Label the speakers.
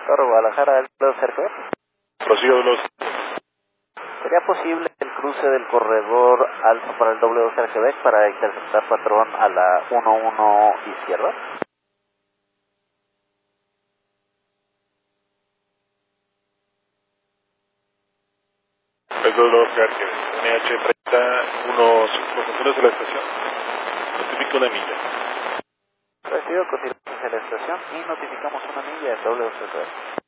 Speaker 1: Torre Guadalajara, el Cerco.
Speaker 2: Prosigo los...
Speaker 1: ¿Sería posible el cruce del corredor alfa para el W2 Quebec para interceptar patrón a la 11 izquierda?
Speaker 2: El W2 NH30, unos conjuntos de la estación. Notifico una milla.
Speaker 1: Recibido, continuamos en la estación y notificamos una milla del W2 Quebec.